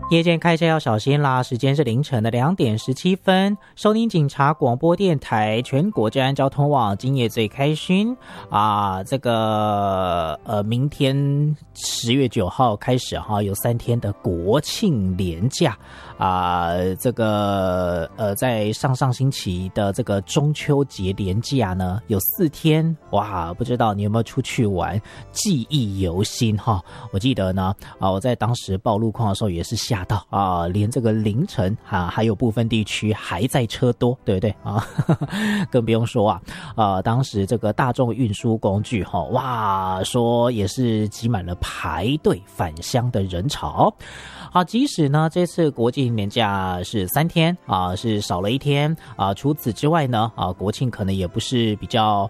夜间开车要小心啦！时间是凌晨的2点17分，收听警察广播电台全国治安交通网，今夜最开心啊！明天10月9号开始哈，有3天的国庆连假啊，在上星期的这个中秋节连假呢，有4天哇！不知道你有没有出去玩，记忆犹新哈！我记得呢我在当时报路况的时候也是吓到啊，连这个凌晨还有部分地区还在车多，对不对啊？更不用说当时这个大众运输工具哇，说也是挤满了排队返乡的人潮。好，即使呢这次国庆年假是3天是少了1天除此之外呢国庆可能也不是比较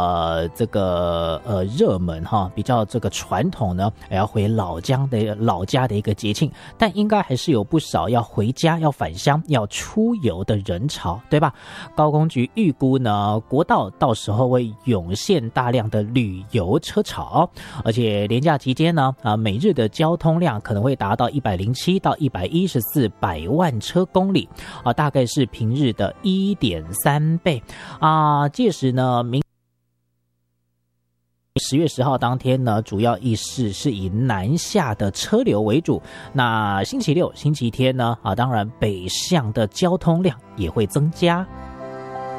热门比较这个传统呢，也要回老家的一个节庆，但应该还是有不少要回家、要返乡、要出游的人潮，对吧？高工局预估呢，国道到时候会涌现大量的旅游车潮，而且连假期间呢每日的交通量可能会达到107到114百万车公里大概是平日的1.3倍届时呢10月10号当天呢，主要是以南下的车流为主。那星期六、星期天呢当然北向的交通量也会增加。